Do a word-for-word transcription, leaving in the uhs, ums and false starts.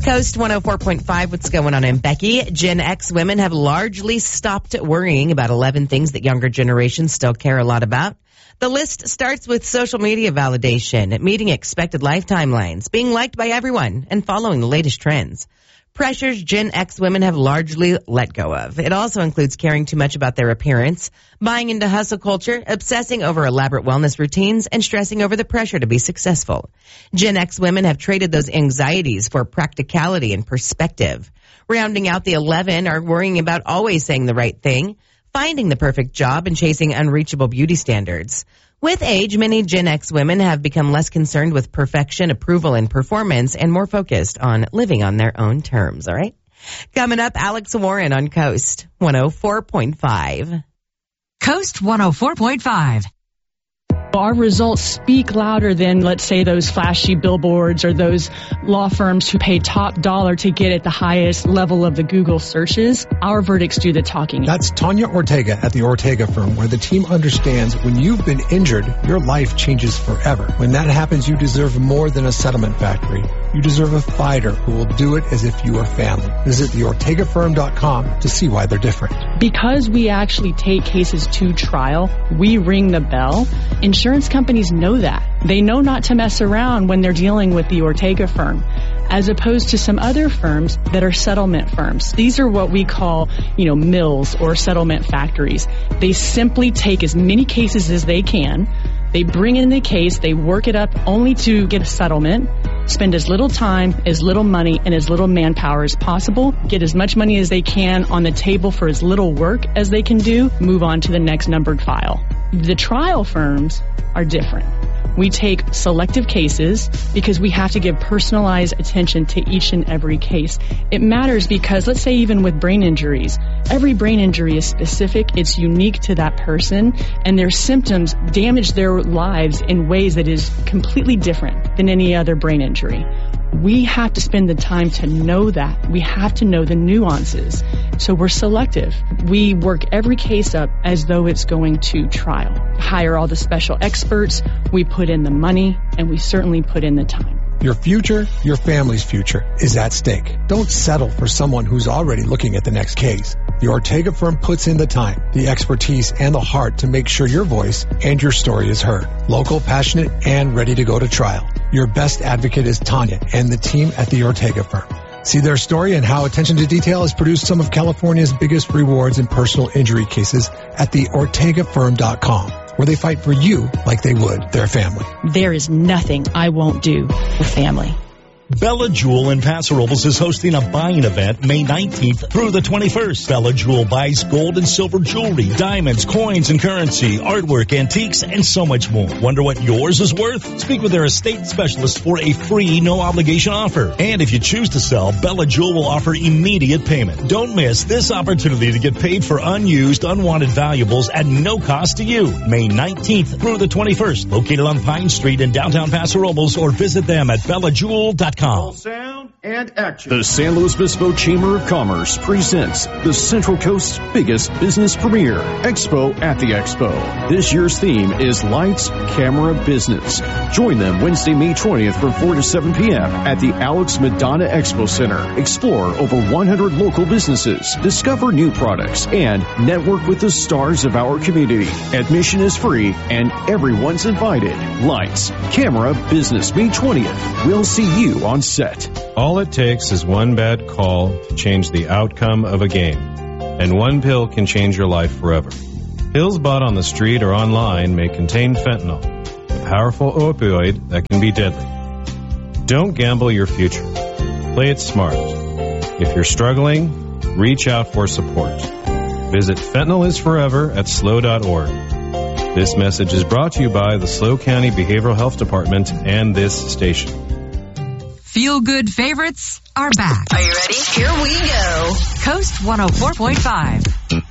Coast one oh four point five, what's going on? I'm Becky. Gen X women have largely stopped worrying about eleven things that younger generations still care a lot about. The list starts with social media validation, meeting expected life timelines, being liked by everyone, and following the latest trends. Pressures Gen X women have largely let go of. It also includes caring too much about their appearance, buying into hustle culture, obsessing over elaborate wellness routines, and stressing over the pressure to be successful. Gen X women have traded those anxieties for practicality and perspective. Rounding out the eleven are worrying about always saying the right thing, finding the perfect job, and chasing unreachable beauty standards. With age, many Gen X women have become less concerned with perfection, approval, and performance, and more focused on living on their own terms, all right? Coming up, Alex Warren on Coast one oh four point five. Coast one oh four point five. Our results speak louder than, let's say, those flashy billboards or those law firms who pay top dollar to get at the highest level of the Google searches. Our verdicts do the talking. That's Tanya Ortega at the Ortega firm, where the team understands when you've been injured, your life changes forever. When that happens, you deserve more than a settlement factory. You deserve a fighter who will do it as if you were family. Visit the ortega firm dot com to see why they're different. Because we actually take cases to trial, we ring the bell. Insurance companies know that. They know not to mess around when they're dealing with the Ortega firm, as opposed to some other firms that are settlement firms. These are what we call, you know, mills or settlement factories. They simply take as many cases as they can. They bring in the case, they work it up only to get a settlement, spend as little time, as little money, and as little manpower as possible, get as much money as they can on the table for as little work as they can do, move on to the next numbered file. The trial firms are different. We take selective cases because we have to give personalized attention to each and every case. It matters because, let's say even with brain injuries, every brain injury is specific, it's unique to that person, and their symptoms damage their lives in ways that is completely different than any other brain injury. We have to spend the time to know that. We have to know the nuances. So we're selective. We work every case up as though it's going to trial. Hire all the special experts. We put in the money, and we certainly put in the time. Your future, your family's future, is at stake. Don't settle for someone who's already looking at the next case. The Ortega firm puts in the time, the expertise, and the heart to make sure your voice and your story is heard. Local, passionate, and ready to go to trial. Your best advocate is Tanya and the team at the Ortega firm. See their story and how attention to detail has produced some of California's biggest rewards in personal injury cases at the ortega firm dot com, where they fight for you like they would their family. There is nothing I won't do for family. Bella Jewel in Paso Robles is hosting a buying event May nineteenth through the twenty-first. Bella Jewel buys gold and silver jewelry, diamonds, coins and currency, artwork, antiques, and so much more. Wonder what yours is worth? Speak with their estate specialist for a free, no-obligation offer. And if you choose to sell, Bella Jewel will offer immediate payment. Don't miss this opportunity to get paid for unused, unwanted valuables at no cost to you. May nineteenth through the twenty-first. Located on Pine Street in downtown Paso Robles, or visit them at bella jewel dot com. Sound and action. The San Luis Obispo Chamber of Commerce presents the Central Coast's biggest business premiere, Expo at the Expo. This year's theme is Lights, Camera, Business. Join them Wednesday, May twentieth from four to seven p.m. at the Alex Madonna Expo Center. Explore over one hundred local businesses, discover new products, and network with the stars of our community. Admission is free and everyone's invited. Lights, Camera, Business, May twentieth. We'll see you on set. All it takes is one bad call to change the outcome of a game. And one pill can change your life forever. Pills bought on the street or online may contain fentanyl, a powerful opioid that can be deadly. Don't gamble your future. Play it smart. If you're struggling, reach out for support. Visit fentanyl is forever at S L O dot org. This message is brought to you by the S L O County Behavioral Health Department and this station. Feel-good favorites are back. Are you ready? Here we go. Coast one oh four point five.